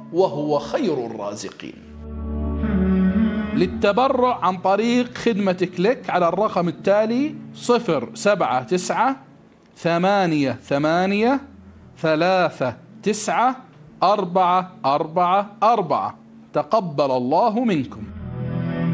وهو خير الرازقين. للتبرع عن طريق خدمة كليك على الرقم التالي: 07988394444. تقبل الله منكم.